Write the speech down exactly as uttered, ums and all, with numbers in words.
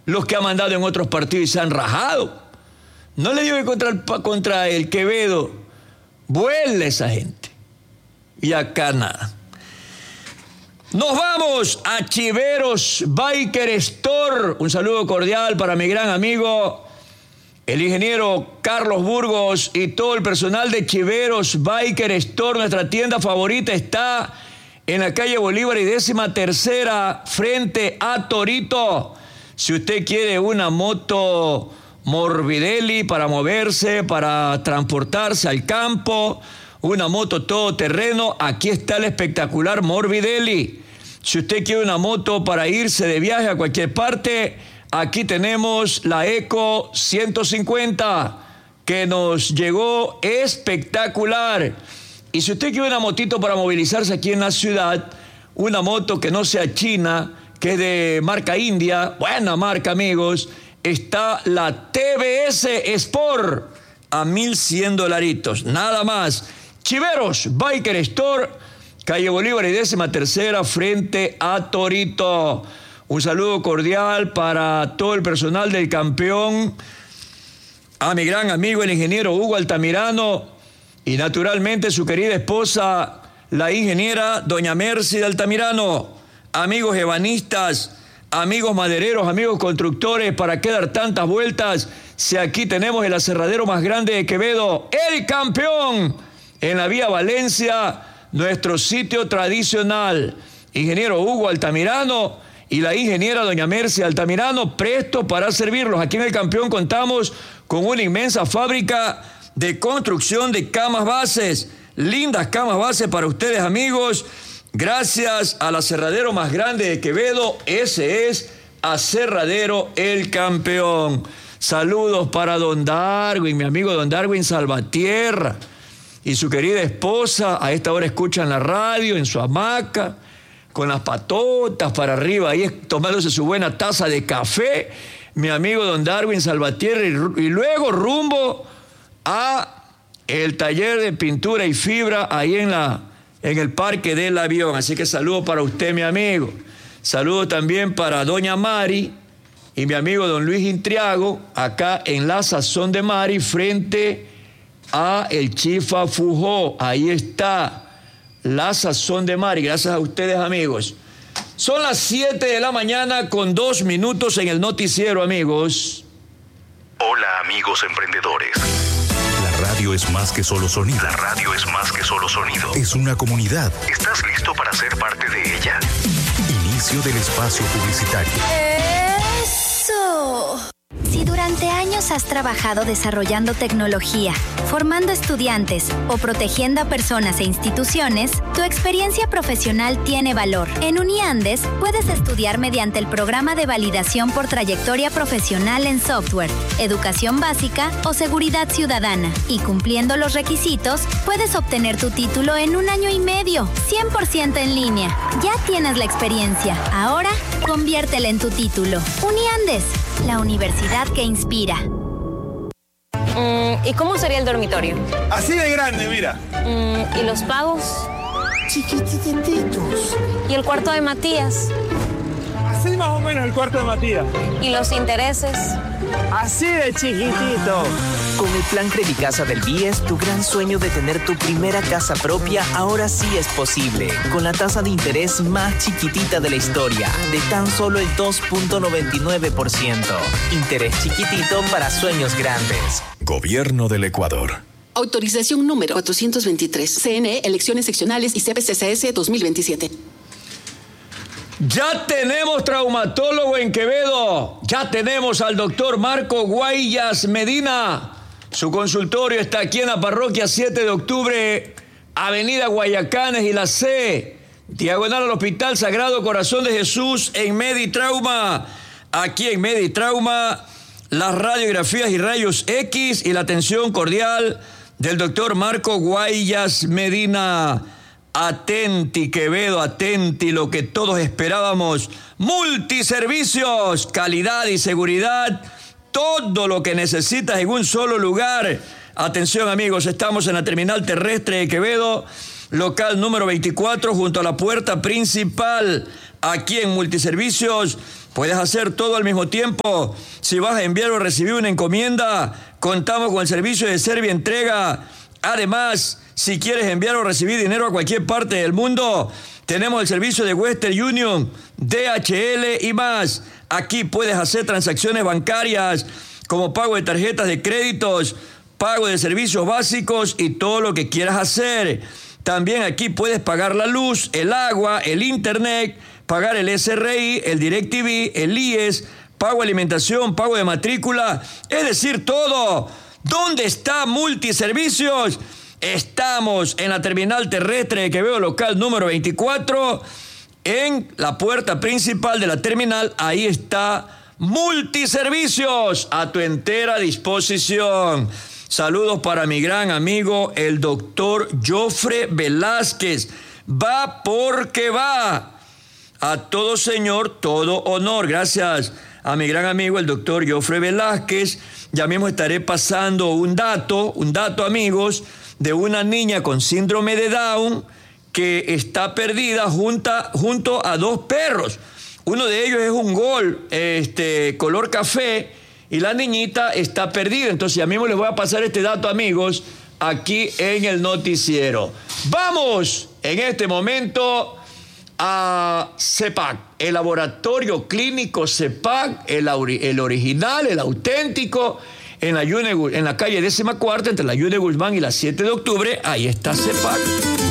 los que ha mandado en otros partidos y se han rajado. No le digo que contra el, contra el Quevedo vuela esa gente. Y acá nada. Nos vamos a Chiveros Biker Store. Un saludo cordial para mi gran amigo, el ingeniero Carlos Burgos y todo el personal de Chiveros Biker Store. Nuestra tienda favorita está en la calle Bolívar y décima tercera, frente a Torito. Si usted quiere una moto Morbidelli para moverse, para transportarse al campo, una moto todoterreno, aquí está el espectacular Morbidelli. Si usted quiere una moto para irse de viaje a cualquier parte, aquí tenemos la Eco ciento cincuenta, que nos llegó espectacular. Y si usted quiere una motito para movilizarse aquí en la ciudad, una moto que no sea china, que es de marca india, buena marca, amigos, está la T V S Sport a mil cien dolaritos, nada más. Chiveros Biker Store, calle Bolívar y décima tercera, frente a Torito. Un saludo cordial para todo el personal del Campeón, a mi gran amigo el ingeniero Hugo Altamirano y naturalmente su querida esposa, la ingeniera doña Mercy de Altamirano. Amigos ebanistas, amigos madereros, amigos constructores, ¿para qué dar tantas vueltas si aquí tenemos el aserradero más grande de Quevedo, el Campeón, en la vía Valencia, nuestro sitio tradicional? Ingeniero Hugo Altamirano y la ingeniera doña Mercy Altamirano, prestos para servirlos. Aquí en el Campeón contamos con una inmensa fábrica de construcción de camas bases, lindas camas bases para ustedes, amigos. Gracias al aserradero más grande de Quevedo, ese es Aserradero El Campeón. Saludos para don Darwin, mi amigo don Darwin Salvatierra y su querida esposa. A esta hora escuchan la radio en su hamaca, con las patotas para arriba, ahí tomándose su buena taza de café, mi amigo don Darwin Salvatierra, y, y luego rumbo a el taller de pintura y fibra ahí en la en el Parque del Avión. Así que saludo para usted, mi amigo. Saludo también para doña Mari y mi amigo don Luis Intriago, acá en la Sazón de Mari, frente a el Chifa Fujó. Ahí está la Sazón de Mari. Gracias a ustedes, amigos. Son las siete de la mañana con dos minutos en el noticiero, amigos. Hola, amigos emprendedores. La radio es más que solo sonido. La radio es más que solo sonido. Es una comunidad. ¿Estás listo para ser parte de ella? Inicio del espacio publicitario. ¡Eso! Si durante años has trabajado desarrollando tecnología, formando estudiantes o protegiendo a personas e instituciones, tu experiencia profesional tiene valor. En Uniandes puedes estudiar mediante el programa de validación por trayectoria profesional en software, educación básica o seguridad ciudadana. Y cumpliendo los requisitos, puedes obtener tu título en un año y medio, cien por ciento en línea. Ya tienes la experiencia. Ahora, conviértela en tu título. Uniandes, la universidad que inspira. Mm, ¿Y cómo sería el dormitorio? Así de grande, mira. Mm, ¿Y los pagos? Chiquitititos. ¿Y el cuarto de Matías? Así más o menos el cuarto de Matías. ¿Y los intereses? Así de chiquitito. Con el plan Credicasa del B I E S, tu gran sueño de tener tu primera casa propia ahora sí es posible. Con la tasa de interés más chiquitita de la historia, de tan solo el dos punto noventa y nueve por ciento. Interés chiquitito para sueños grandes. Gobierno del Ecuador. Autorización número cuatrocientos veintitrés. C N E, elecciones seccionales y C P C C S dos mil veintisiete. Ya tenemos traumatólogo en Quevedo. Ya tenemos al doctor Marco Guayas Medina. Su consultorio está aquí en la parroquia siete de octubre, avenida Guayacanes y la C, diagonal al Hospital Sagrado Corazón de Jesús en Meditrauma. Aquí en Meditrauma, las radiografías y rayos X y la atención cordial del doctor Marco Guayas Medina. Atenti, Quevedo, atenti, lo que todos esperábamos. Multiservicios, calidad y seguridad, todo lo que necesitas en un solo lugar. Atención, amigos, estamos en la terminal terrestre de Quevedo, local número veinticuatro, junto a la puerta principal. Aquí en Multiservicios Puedes hacer todo al mismo tiempo. Si vas a enviar o recibir una encomienda, contamos con el servicio de Servientrega. Además, si quieres enviar o recibir dinero a cualquier parte del mundo, tenemos el servicio de Western Union, D H L y más. Aquí puedes hacer transacciones bancarias como pago de tarjetas de créditos, pago de servicios básicos y todo lo que quieras hacer. También aquí puedes pagar la luz, el agua, el internet, pagar el S R I, el DirecTV, el I E S, pago de alimentación, pago de matrícula, es decir, todo. ¿Dónde está Multiservicios? Estamos en la terminal terrestre de Quevedo local número veinticuatro, en la puerta principal de la terminal. Ahí está Multiservicios, a tu entera disposición. Saludos para mi gran amigo, el doctor Jofre Velázquez. Va porque va. A todo señor, todo honor. Gracias a mi gran amigo, el doctor Jofre Velázquez. Ya mismo estaré pasando un dato, un dato, amigos, de una niña con síndrome de Down que está perdida junta, junto a dos perros. Uno de ellos es un gol, este, color café, y la niñita está perdida. Entonces, ya mismo les voy a pasar este dato, amigos, aquí en el noticiero. Vamos en este momento a CEPAC, el laboratorio clínico CEPAC, el, el original, el auténtico, en la, Yune, en la calle décima cuarta, entre la Yune Guzmán y la siete de octubre. Ahí está CEPAC.